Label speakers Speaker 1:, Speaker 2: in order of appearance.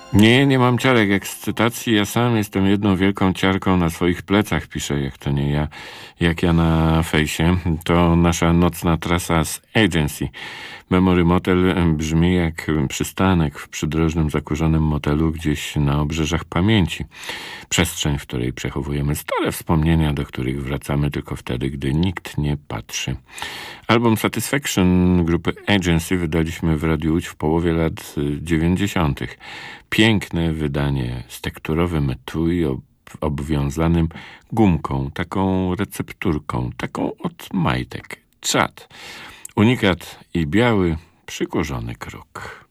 Speaker 1: Nie mam ciarek ekscytacji. Ja sam jestem jedną wielką ciarką na swoich plecach, pisze, jak to nie ja, jak ja na fejsie. To nasza nocna trasa z Agency. Memory Motel brzmi jak przystanek w przydrożnym, zakurzonym motelu gdzieś na obrzeżach pamięci. Przestrzeń, w której przechowujemy stare wspomnienia, do których wracamy tylko wtedy, gdy nikt nie patrzy. Album Satisfaction grupy Agency wydaliśmy w Radiu Łódź w połowie lat 90. Piękne wydanie z tekturowym etui obwiązanym gumką, taką recepturką, taką od majtek. Czad. Unikat i biały, przykurzony kruk.